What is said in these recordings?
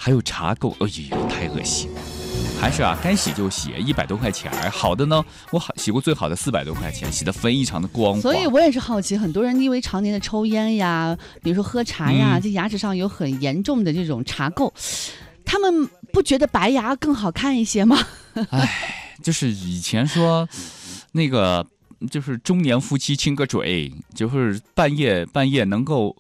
还有茶垢，哎呦，太恶心。还是该洗就洗，100多块钱，好的呢，我洗过最好的400多块钱，洗得非常的光滑。 所以我也是好奇，很多人因为常年的抽烟呀，比如说喝茶呀，这牙齿上有很严重的这种茶垢，他们不觉得白牙更好看一些吗？ 哎，就是以前说那个就是中年夫妻亲个嘴，就是半夜能够。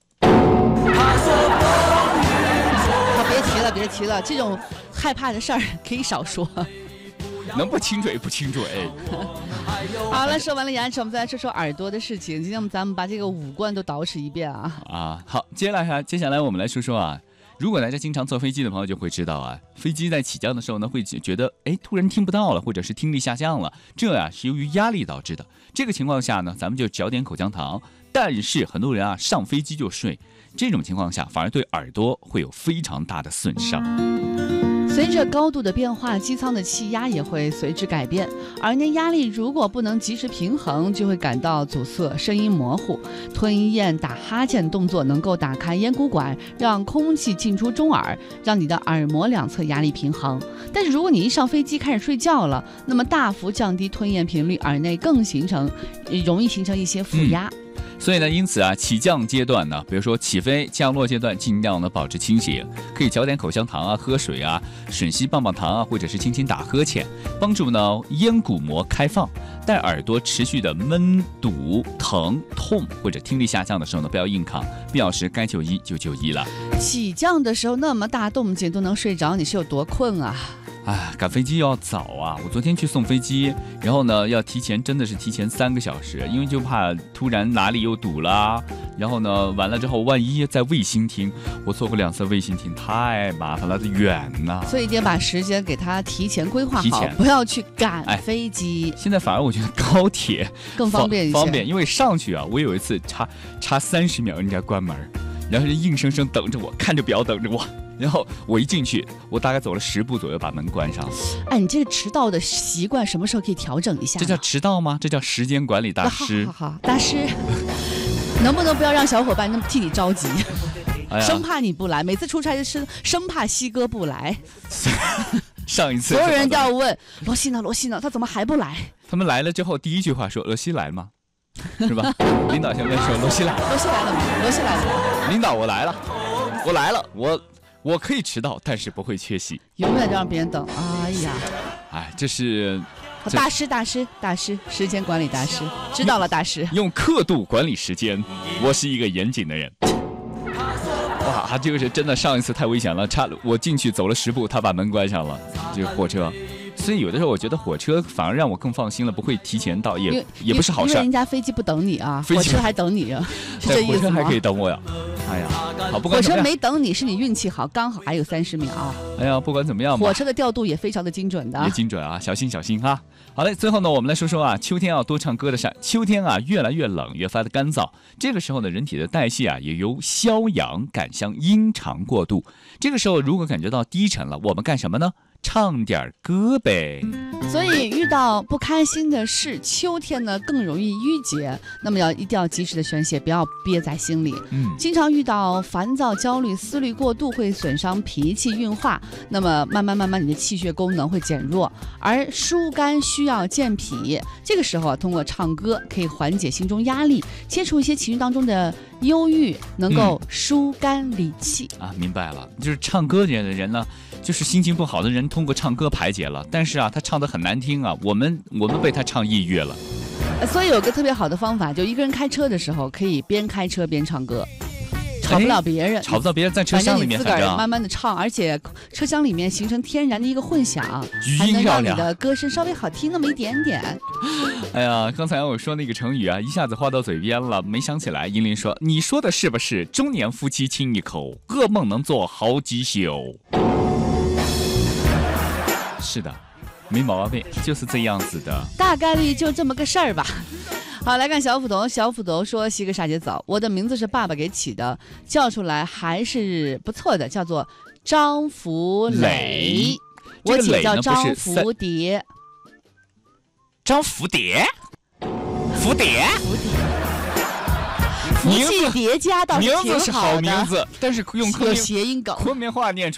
别提了，这种害怕的事儿可以少说。 能不亲嘴不亲嘴。 好了，说完了牙齿，我们再来说说耳朵的事情。今天咱们把这个五官都捯饬一遍啊。 好，接下来我们来说说如果大家经常坐飞机的朋友就会知道飞机在起降的时候呢，会觉得突然听不到了，或者是听力下降了，这是由于压力导致的。这个情况下呢，咱们就嚼点口香糖。但是很多人上飞机就睡，这种情况下反而对耳朵会有非常大的损伤。 随着高度的变化，机舱的气压也会随之改变，耳内压力如果不能及时平衡，就会感到阻塞，声音模糊。吞咽、打哈欠动作能够打开咽鼓管，让空气进出中耳，让你的耳膜两侧压力平衡。但是如果你一上飞机开始睡觉了，那么大幅降低吞咽频率，耳内更容易形成一些负压。 所以呢，因此起降阶段呢，比如说起飞、降落阶段，尽量呢保持清醒，可以嚼点口香糖喝水吮吸棒棒糖或者是轻轻打呵欠，帮助呢咽鼓膜开放。待耳朵持续的闷、堵、疼、痛或者听力下降的时候呢，不要硬扛，必要时该就医就就医了。 起降的时候那么大动静都能睡着，你是有多困啊？ 赶飞机要早我昨天去送飞机，然后呢要真的是提前3个小时，因为就怕突然哪里又堵了，然后呢完了之后万一在卫星厅，我坐过2次卫星厅，太麻烦了，远呐。 所以一定要把时间给它提前规划好，不要去赶飞机。 现在反而我觉得高铁更方便一些， 因为上去我有一次差30秒人家关门，然后人硬生生等着我，看着表等着我。然后我一进去，我大概走了10步左右，把门关上了。 你这个迟到的习惯什么时候可以调整一下？ 这叫迟到吗？这叫时间管理大师。 好，大师，能不能不要让小伙伴那么替你着急？生怕你不来，每次出差是生怕西哥不来。 上一次所有人都要问罗西呢，他怎么还不来？ 他们来了之后，第一句话说：“罗西来吗？”是吧？领导先问说：“罗西来了吗？” 罗西来了。 领导，我来了，我可以迟到，但是不会缺席。 永远让别人等。哎呀， 这是大师，时间管理大师，知道了，大师。 用刻度管理时间，我是一个严谨的人。哇，这个是真的，上一次太危险了，我进去走了10步，他把门关上了，这个货车。所以有的时候我觉得火车反而让我更放心了，不会提前到，也不是好事。 因为人家飞机不等你火车还等你是这意思吗？ 火车还可以等我呀。好，不管怎么样， 火车没等你是你运气好，刚好还有30秒。 不管怎么样吧， 火车的调度也非常的精准的， 也精准小心好嘞，最后呢，我们来说说秋天要多唱歌的事。秋天越来越冷，越发的干燥，这个时候呢，人体的代谢也由消阳赶向阴长过渡。这个时候如果感觉到低沉了，我们干什么呢？唱点歌呗。 所以遇到不开心的事，秋天呢更容易郁结，那么一定要及时的宣泄，不要憋在心里。经常遇到烦躁、焦虑、思虑过度，会损伤脾气运化，那么慢慢你的气血功能会减弱，而疏肝需要健脾。这个时候通过唱歌可以缓解心中压力，切除一些情绪当中的忧郁，能够疏肝理气。 明白了，就是唱歌的人呢，就是心情不好的人通过唱歌排解了，但是他唱得很难听我们被他唱抑郁了。 所以有个特别好的方法，就一个人开车的时候可以边开车边唱歌，吵不了别人， 在车厢里面， 反正你自个儿慢慢的唱，而且车厢里面形成天然的一个混响，还能让你的歌声稍微好听那么一点点。 刚才我说那个成语一下子话到嘴边了，没想起来。英林说：“你说的是不是中年夫妻亲一口，噩梦能做好几宿？”是的，没毛病，就是这样子的， 大概率就这么个事儿吧。好，来看小斧头说：“西哥煞姐早，我的名字是爸爸给起的，叫出来还是不错的，叫做张福磊。我姐叫张福蝶。 张福蝶，福蝶， 福气叠加倒是挺好的， 名字是好名字，但是用有谐音梗， 昆明话念出